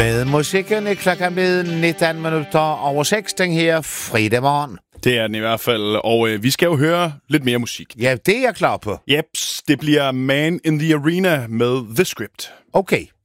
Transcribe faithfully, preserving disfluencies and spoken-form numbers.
Med musikken er klokken blevet nitten minutter over seks den her fredag morgen. Det er den i hvert fald, og øh, vi skal jo høre lidt mere musik. Ja, det er jeg klar på. Jeps, det bliver Man in the Arena med The Script. Okay,